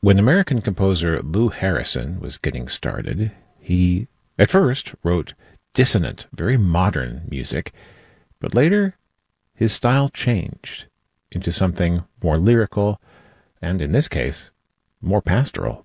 When American composer Lou Harrison was getting started, he at first wrote dissonant, very modern music, but later his style changed into something more lyrical and, in this case, more pastoral.